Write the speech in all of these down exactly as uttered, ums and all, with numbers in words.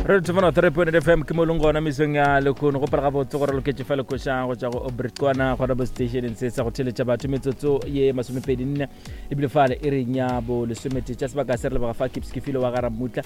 re tsena three point eight F M ke molong gona mesong ya lekgono go pala ga botse gore loketse fa le khoshang go tsa go Obritwana go ba station se sa go theletša batho metsotso ye twenty-four ebile fa le ere nya bo le somete tsa se ba ka se re ba fa kipski filo wa gara mutla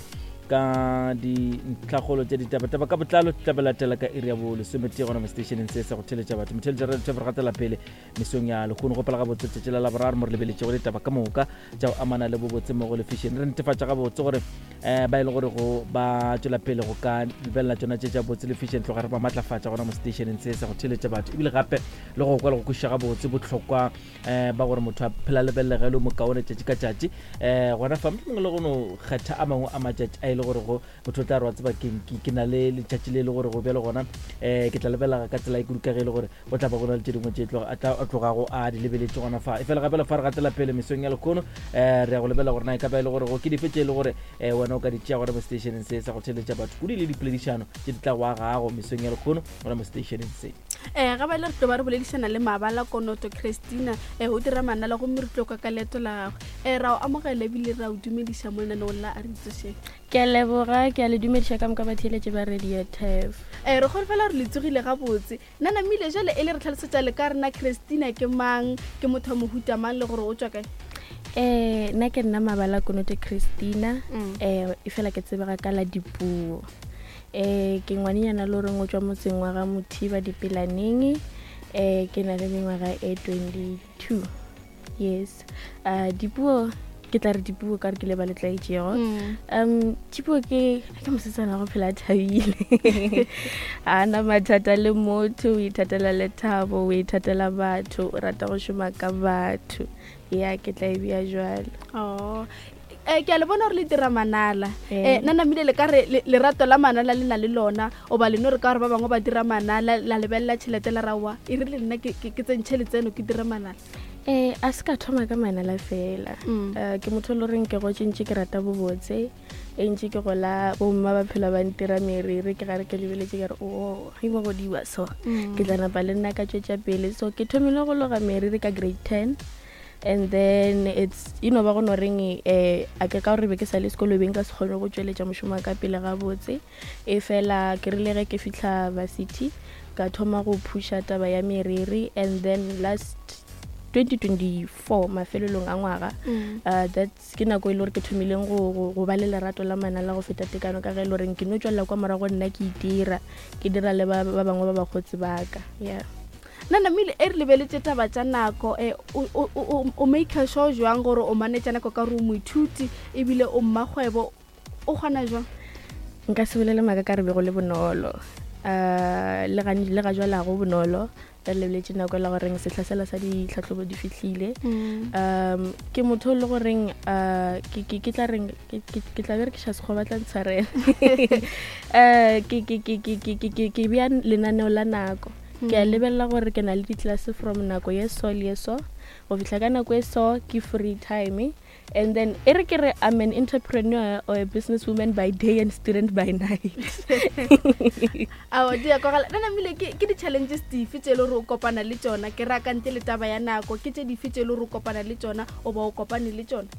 ka di ntlhagolo tse di taba ka botlalo tlabela tela ka area bo le somete gona mo station se sa go theletša batho motheletša re tse gatela pele mesong ya lekgono go pala ga botse tse la boraro mo re lebeletse go le taba ka moka tsa amana le bo botse mo go le fishing re ntefatša ga botse gore eh ba ile gore go ba tsela pele go ka lebella tsona tse tsa botse le fishing tlo ga re ba matlafatsa gona mo station se sa go theletša batho ebile gape le go kwa le go kusha ga botse botlhokwa eh ba gore motho a phela lebelle ga le mo kaone tse ka tšatši eh gona fa mongwe le go no kgetha a mangwe a matšatši a ile gore go motho tla rwa tseba ke ke na le letšatši le le gore go bele gona eh ke tla lebella ka tsela e kudukagile gore o tla ba gona le tšedingwe tše tlo a tloga go a di lebeletse gona fa e fela gape le fa re gatela pele mesong ya lekgono eh re ya go lebella gore na e ka ba ile gore go ke difetse le gore eh wena o ka di tšea gore mo station se sa go theletša batho kudi le dipoledišano tše di tla go agago mesong ya lekgono gore mo station se eh ga ba ile re tlo ba re boledišana le Mabala Konoto Christina eh o dira manala go mmitlo ka kaleto la eh ra o amogela bile ra o dumediša mo nna la a re tsose ke a leboga ke a le dumediša ka moka ba theletše ba radio Tef eh re go fela re le tsogile ga botse nana mmile jale e le re tlhalosetsa le ka rena Christina ke mang ke motho mo huta mang le gore o tswa kae eh nna ke nna Mabala Konoto Christina eh e fela ke tsebega ka la dipuo eh ke ngwaninyana le re ngotswa motseng wa ga Mothiba Dipelaneng eh ke na le mengwaga e twenty-two yes uh dipuo ke tla re dipuo ka re ke le ba le tla itšego um dipuo ke ke mosetsana go phela thabile ana mathata le motho o ithatela lethabo o ithatela batho o rata go šoma ka batho ya ke tla e bia jwalo oh eh ke a le bona re le dira manala eh nna mmile le ka re lerato la manala le na le lona o ba le no re ka re ba bangwe ba dira manala la lebella tšhelete la rawa e re le nna ke ke tsentšhele tseno ke dira manala eh a se ka thoma ka manala fela eh ke motho le reng ke go tšintši ke rata bobotse e ntši ke gola bomma ba phela ba ntira meriri ke gare ke lebeletse ke re o ga iwa go diwa so ke tla napa le nna ka tšwetša pele so ke thomile go loga meriri ka grade ten and then it's you know ba go no reng eh a ke ka re be ke sa le sekolo beng ka se kgone go tšweletša mošomo ka pele ga botse e fela ke rile ge ke fitla varsity ka thoma go pusha taba ya meriri and then last twenty twenty-four mafelelong a ngwaga uh that's ke nako ile re ke thomileng go go ba le lerato la manala go feta tekano ka ge ile reng ke no tswela kwa morago nna ke dira ke dira le ba bangwe ba ba gotse baka yeah nana mmile e re lebeletse taba tša nako eh o make sure jwang gore o manetša nako ka re o moithuti ebile o mmagwebo o kgona jwang nka se bolele maka ka re be go le bonolo uh le ga le ga jwala go bonolo re lebeletse nako la goreng se tlhasela sa ditlhatlhobo di fitlhile um ke motho le goreng uh ke ke tla reng ke tla bere ke tša sekgoba tla ntshwarela uh ke ke ke ke ke ke bia lenaneo la nako ke a lebella gore ke na le ditlase from nako ye so le so go fihla ka nako e so ke free time and then e re ke re I'm an entrepreneur or a businesswoman by day and student by night awo dia go gala nana mmile ke ke di challenges di fitse le re o kopana le tsona ke ra ka ntle le taba ya nako ke tse di fitse le re o kopana le tsona o ba o kopane le tsona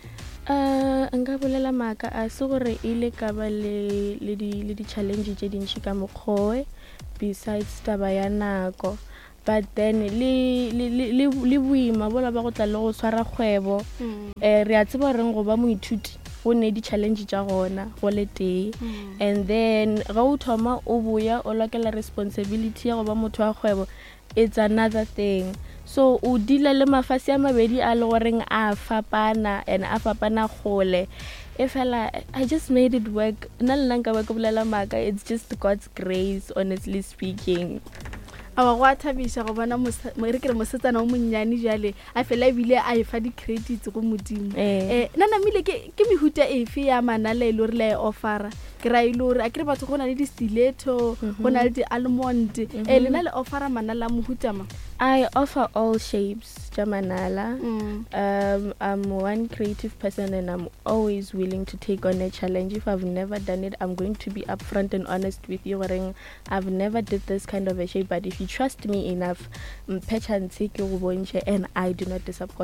uh nka bolela maka a se gore ile ka ba le le di le di challenge tše dintši ka mokgoe besides taba ya nako but then le le le le buima bola ba go tla le go swara kgwebo eh re a tseba reng go ba moithuti go ne di challenge tša gona go le tee and then ga o thoma o boya o lokela responsibility ya go ba motho wa kgwebo it's another thing so o dila le mafase a mabedi a le goreng a fapana and a fapana gole e fela I just made it work nna le nna nka ba ke bolela maka it's just God's grace honestly speaking awa go a thabisha go bona mo re ke re mosetsana o monnyane jale a fela bile a e fa di credits go modimo eh nana mmile ke ke mehuta efe ya manala ile re le offera ke ra ile re a ke re batho go na le di stiletto go na le di almond eh le na le offera manala mohuta ma I offer all shapes jamanala mm. um I'm one creative person and I'm always willing to take on a challenge. If I've never done it, I'm going to be upfront and honest with you. I've never did this kind of a shape, but if you trust me enough, and I do not disappoint.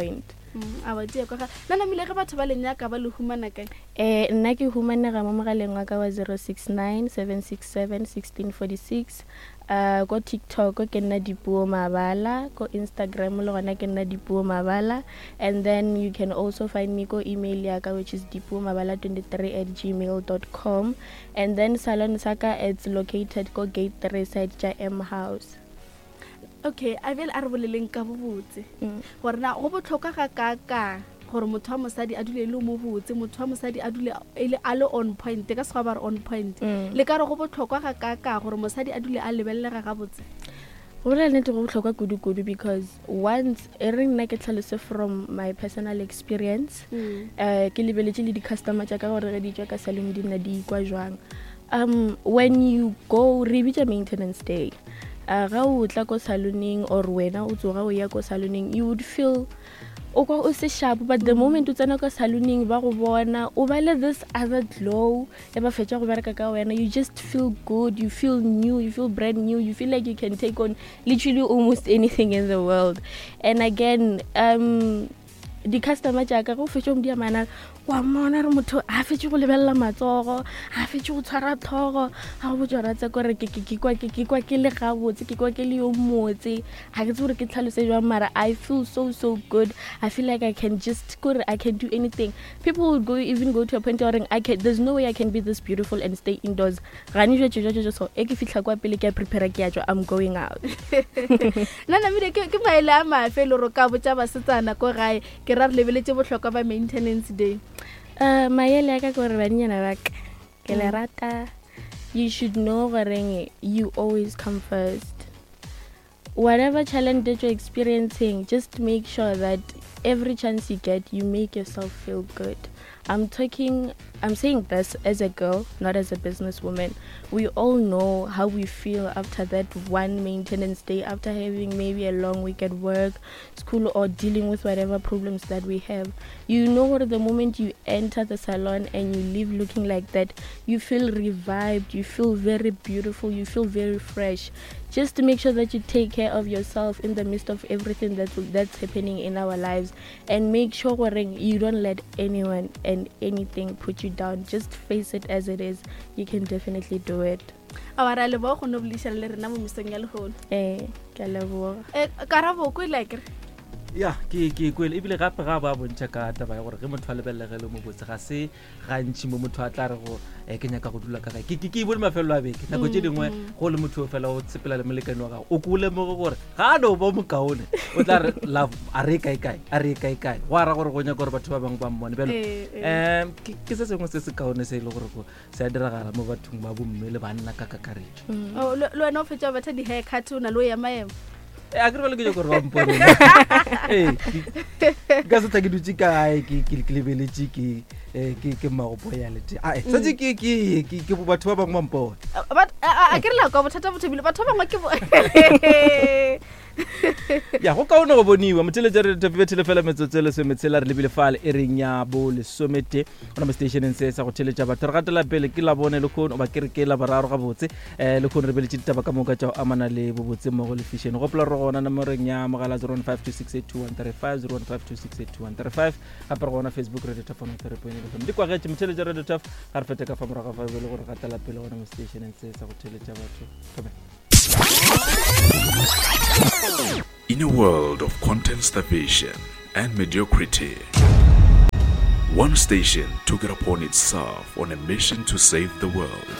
a ba dia kwa ga nana mile ga batho ba lenya ka ba le humana kae eh nna ke humanega mo mogaleng wa ka wa zero six nine seven six seven one six four six uh go TikTok ke nna Dipuo Mabala, go Instagram le gona ke nna Dipuo Mabala, and then you can also find me go email ya ka which is dipuo mabala twenty-three at gmail dot com, and then salon saka it's located go gate three side ja M House. Okay, I will a re boleleng ka bobotse gore na go botlhoka ga ka ka gore motho wa mosadi a dule le mo botse, motho wa mosadi a dule ele a le on point ka se ba re on point le ka re go botlhokwa ga ka ka gore mosadi a dule a lebellega ga botse. Go le nne go botlhokwa kudu kudu because once e re nna ke tlhalose from my personal experience eh ke lebeletse le di customer tsa ka gore re di tswa ka salon di nna di kwa jwang. Um when you go re maintenance day, uh, ga o tla ko saloning or wena o tsoga o ya ko saloning, you would feel o go o se sharp, but the moment o tsena ko saloning ba go bona o ba le this other glow e ba fetša go bereka ka wena, you just feel good, you feel new, you feel brand new, you feel like you can take on literally almost anything in the world. And again, um di customer ja ka go fetša mo dia mana wa mona re motho a fetše go lebella matsogo, a fetše go tshwara thogo, a go botsa tsa gore ke ke kwa ke ke kwa ke le ga botse ke kwa ke le yo motse, ha ke tsore ke tlhalose jwa mara I feel so so good. I feel like I can just go, I can do anything. People would go even go to a point where I can, there's no way I can be this beautiful and stay indoors. Rani jwa jwa jwa so e ke fitla kwa pele ke prepare ke ya I'm going out. Nana mire ke ke maela ma felo ro ka botsa ba setsana ko gae ke ra lebeletse botlhokwa ba maintenance day. Uh, maele ka gore banyana ba ka ke le rata. You should know gore you always come first. Whatever challenge that you're experiencing, just make sure that every chance you get, you make yourself feel good. I'm talking, I'm saying this as a girl, not as a businesswoman. We all know how we feel after that one maintenance day, after having maybe a long week at work, school, or dealing with whatever problems that we have. You know what, the moment you enter the salon and you leave looking like that, you feel revived, you feel very beautiful, you feel very fresh. Just to make sure that you take care of yourself in the midst of everything that that's happening in our lives, and make sure you don't let anyone and anything put you down. Just face it as it is. You can definitely do it. Awara le bo go no blisha le rena mo misong ya legolo. Eh, ke leboga. Eh karabo ko like ya ke ke kwele ebile gape ga ba bontšha ka taba ya gore ge motho a lebellegele mo botse ga se gantši mo motho a tla re go e ke nyaka go dula ka gae ke ke bone mafelo a beke nako tše dingwe go le motho o fela o tsepela le molekane wa gago o ko lemoge gore ga a no ba mokaone o tla re love a re kae kae a re kae kae go ara gore go nyaka gore batho ba bangwe ba mmone belo um ke se sengwe se se kaone se e le gore go se a diragala mo bathong ba bomme le banna ka kakaretso le wena o fetša batha di-haircut o na le o ya maemo a ke re le ke jo gore ba mpone eh ka se tla ke dutse kae ke ke lebeletse ke ke ke magopo ya lete a se tse ke ke ke bo batho ba bangwe ba mpone a ke re la ka bothata bothebile batho ba bangwe ke ya go kaone go boniwa moteletse re tefele fela metsotsele se metsela re lebile fale e reng ya bo le somete ona mo stationeng se sa go teletša batho re gatela pele ke la bone le khone ba ke re ke la bararo ga botse eh le khone re beletse ditaba ka moka tša amana le bo botse mo go le fishene go pla re gona nomoreng ya mogala zero one five two six eight two one three five zero one five two six eight two one three five gape re gona Facebook Radio Tough on three point eight di kwa ge moteletse Radio Tough ga re fete ka fa moraga fa le gore gatela pele gona mo stationeng se sa go teletša batho come. In a world of content starvation and mediocrity, one station took it upon itself on a mission to save the world.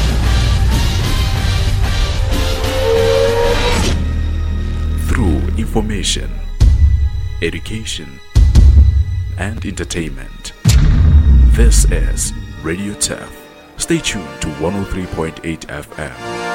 Through information, education, and entertainment. This is Radio Tough. Stay tuned to one oh three point eight F M.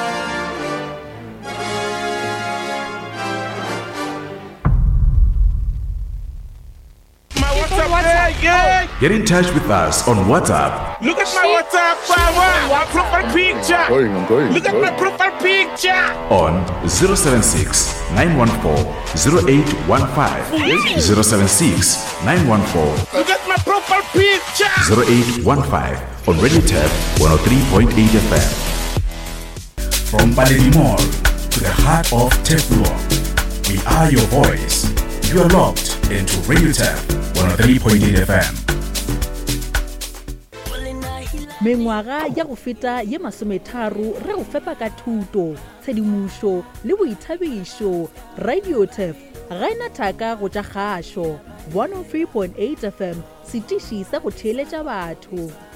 Get in touch with us on WhatsApp. Look at my WhatsApp, my profile picture. Going, I'm going. Look at my profile picture. On zero seven six nine one four zero eight one five. zero seven six nine one four Look at my profile picture. zero eight one five on Radio Tap one oh three point eight F M. From Baledi Mall to the heart of Teflon, we are your voice, You are locked into Radio Tap one oh three point eight F M. Mengwaga ya go feta ye masometharo re go fepa ka thuto tshedimošo le boithabišo. Radio Tap ga ena thaka go tša kgašo one oh three point eight F M, setiši sa go theeletša batho.